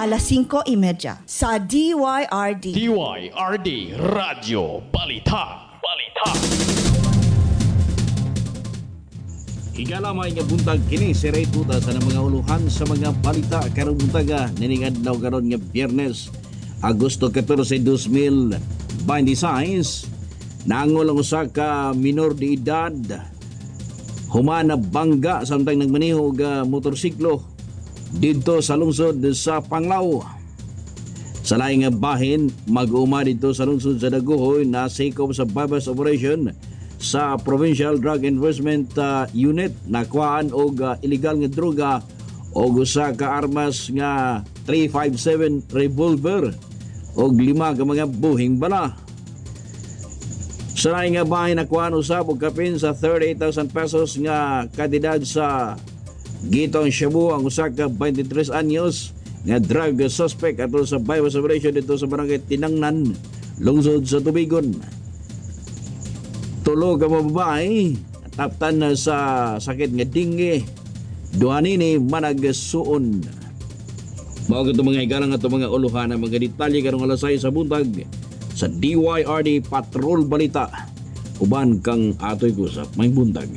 alas 5:30 sa DYRD. DYRD Radyo Balita. Igalamay nga buntag kini si Ray Tuta sa mga uluhan sa mga balita karong buntaga niningad daw karon nga Biyernes, Agosto 14, 2026. Nangol ang usa ka minor de edad humana bangga samtang nagmaneho og motorsiklo didto sa lungsod sa Panglao. Sa laing nga bahin, mag-uma dito sa lungsod sa Daguhoy na sakop sa bypass operation sa Provincial Drug Enforcement Unit nakuhaan og illegal nga droga o usa ka armas nga 357 revolver og 5 ka mga buhing bala. Sa laing nga bahin, nakuhaan usab og kapin sa 38,000 pesos nga kantidad sa gitong shabu ang usa ka 23 anyos nga drug suspect ato sa bypass operation dito sa barangay Tinangnan, lungsod sa Tubigon. Tulo ka babae taptan na sa sakit nga dengue, duha nini managsuon. Mao kadto mga igalang ato mga uluhan ang mga detalye karong alas 6 sa buntag sa DYRD Patrol Balita. Uban kang atoy kusap may buntag.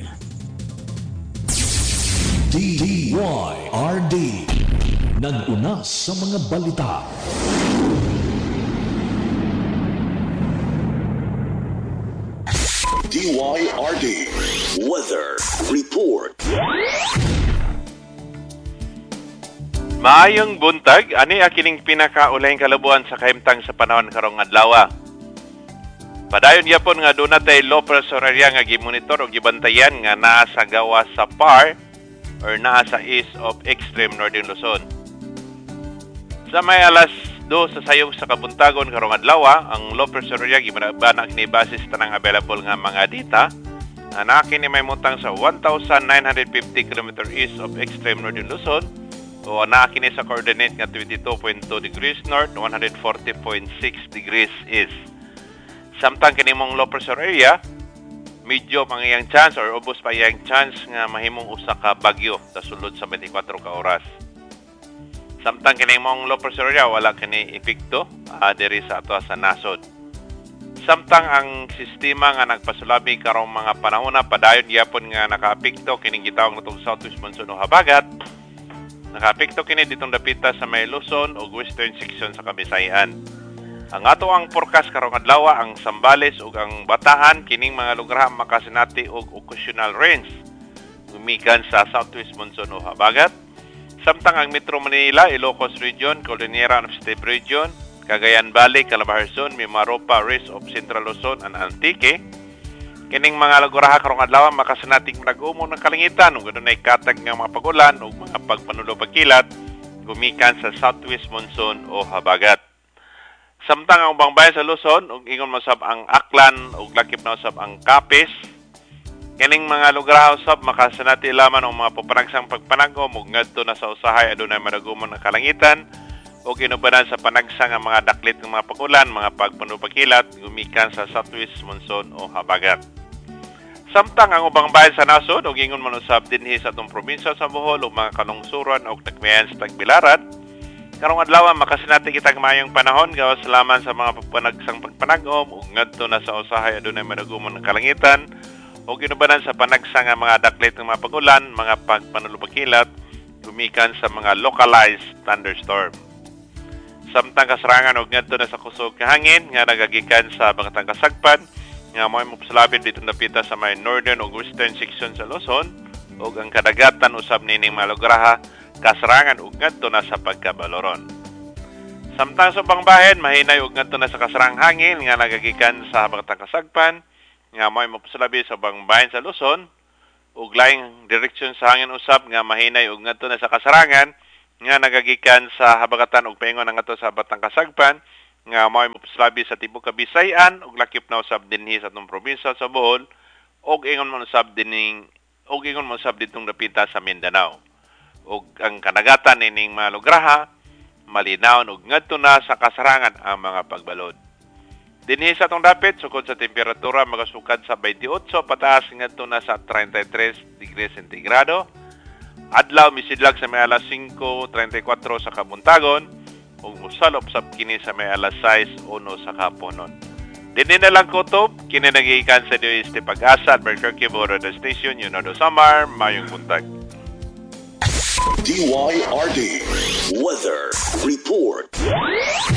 DYRD nag-una sa mga balita. DYRD Weather Report. Maayong buntag, ani akining pinakaulayng kalabuan sa kahimtang sa panahon karong adlaw. Padayon gyapon nga doon natay low pressure area nga gimonitor o gibantayan nga naa sa gawa sa PAR or naa sa east of extreme northern Luzon. Sa may alas 2 sa sayong sa kabuntagon karong adlaw, ang low pressure area gibanag ni basis tanang available nga mga data. Ana kini may mutang sa 1,950 km east of extreme northern Luzon o ana kini sa coordinate nga 22.2 degrees north, 140.6 degrees east. Samtang kini mong low pressure area, medyo ang iyang chance or ubos pa iyang chance nga mahimong usa ka bagyo sa sulod sa 24 ka oras. Samtang kini mong low pressure area, wala kini epekto diri sa ato sa nasod. Samtang ang sistema nga nagpasulabi karong mga panahon na padayon gyapon nga nakaapekto kining gitawag natong southwest monsoon o habagat. Nakaapekto kini ditong dapita sa may Luzon o western section sa Kabisayan. Ang ato ang forecast karong adlaw, ang Zambales ug ang Bataan kining mga lugar makasinati og occasional rains gumikan sa southwest monsoon o habagat. Samtang ang Metro Manila, Ilocos Region, Cordillera of Steppe Region, Cagayan Valley, Calabarzon, Mimaropa, Rizal of Central Luzon, and Antique. Kining mga lugar karong adlaw makasinating nag-umo ng kalangitan ug dunay katag nga mga pagulan ug mga pagpanulo pagkilat gumikan sa southwest monsoon o habagat. Samtang ang ubang bayan sa Luzon ug ingon masab ang Aklan ug lakip na usab ang Capiz. Kining mga lugar usab makasinati lamang ang mga papanagsang pagpanagom ug ngadto na sa usahay adunay madagumon nga kalangitan ug inubanan sa panagsang ang mga daklit ng mga pagulan, mga pagpanupakilat gumikan sa southwest monsoon o habagat. Samtang ang ubang bayan sa nasod ug ingon man usab dinhi sa atong probinsya sa Bohol ug mga kalungsuran ug Tagbiayan sa Tagbilaran, karong adlaw makasinati kitag maayong panahon gawas lamang sa mga panagsang pagpanagom ug ngadto na sa usahay adunay madagumon nga kalangitan o ginubanan sa panagsang nga mga daklit ng mga pagulan, mga pagpanulubakilat, gumikan sa mga localized thunderstorm. Samtang kasarangan og ngadto na sa kusog nga hangin nga nagagikan sa Bagatang Kasagpan, nga mo'y mopsalabid dito napita sa may northern ug western section sa Luzon, ug ang kadagatan usab nining mga lugar kasarangan og ngadto na sa pagkabaloron. Samtang sa ubang bahin, mahinay og ngadto na sa kasarang hangin nga nagagikan sa Bagatang Kasagpan, nga may mapasalabi sa bang bayan sa Luzon ug laing direksyon sa hangin usab nga mahinay ug ngadto na sa kasarangan nga nagagikan sa habagatan ug paingon ngadto sa Batang Kasagpan nga may mapasalabi sa tibuok Kabisayan ug lakip na usab dinhi sa atong probinsya sa Bohol ug ingon man usab ditong dapita sa Mindanao. Ug ang kanagatan nining mga lugar malinaw ug ngadto na sa kasarangan ang mga pagbalod. Dinhi sa atong dapit, sukod sa temperatura, magasukad sa 28, pataas ngadto na sa 33 degrees centigrado. Adlaw, misidlag sa may alas 5:34 sa kabuntagon, ug mosalop sab kini sa may alas 6:01 sa kaponon. Dinhi na lang kutob kini nagikan sa DOST Pag-asa, Albuquerque, Borodo Station, Yunodo Samar, mayong buntag. DYRD Weather Report.